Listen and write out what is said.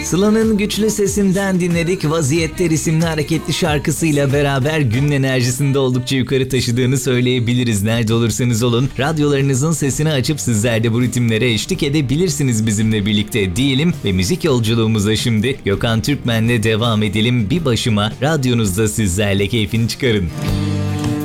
Sıla'nın güçlü sesinden dinledik. Vaziyetler isimli hareketli şarkısıyla beraber günün enerjisinde oldukça yukarı taşıdığını söyleyebiliriz. Nerede olursanız olun radyolarınızın sesini açıp sizler de bu ritimlere eşlik edebilirsiniz bizimle birlikte diyelim ve müzik yolculuğumuza şimdi Gökhan Türkmen'le devam edelim. Bir başıma radyonuzda sizlerle keyfini çıkarın.